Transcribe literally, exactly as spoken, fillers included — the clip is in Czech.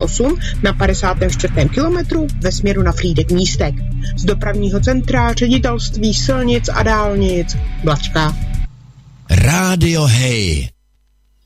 osm na padesátém čtvrtém kilometru ve směru na Frýdek Místek. Z dopravního centra Ředitelství silnic a dálnic Blačka. Rádio Hej.